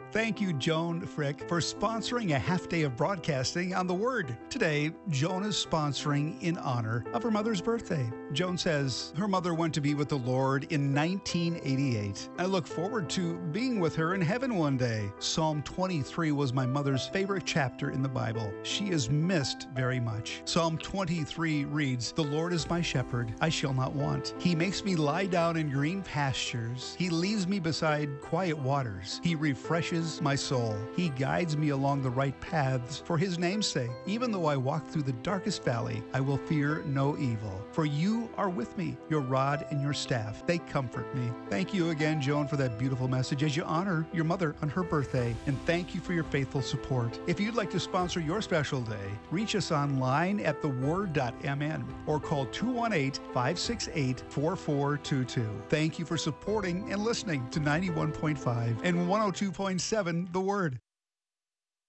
Thank you, Joan Frick, for sponsoring a half day of broadcasting on The Word. Today, Joan is sponsoring in honor of her mother's birthday. Joan says her mother went to be with the Lord in 1988. I look forward to being with her in heaven one day. Psalm 23 was my mother's favorite chapter in the Bible. She is missed very much. Psalm 23 reads, "The Lord is my shepherd, I shall not want. He makes me lie down in green pastures. He leads me beside quiet waters. He refreshes my soul. He guides me along the right paths for his name's sake. Even though I walk through the darkest valley, I will fear no evil. For you are with me. Your rod and your staff, they comfort me." Thank you again, Joan, for that beautiful message as you honor your mother on her birthday. And thank you for your faithful support. If you'd like to sponsor your special day, reach us online at theword.mn or call 218-568-4422. Thank you for supporting and listening to 91.5 and 102.7 The Word.